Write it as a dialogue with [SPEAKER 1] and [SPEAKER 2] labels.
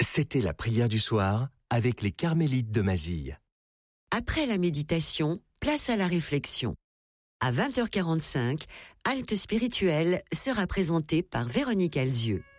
[SPEAKER 1] C'était la prière du soir avec les Carmélites de Mazille.
[SPEAKER 2] Après la méditation, place à la réflexion. À 20h45, Halte spirituelle sera présentée par Véronique Alzieux.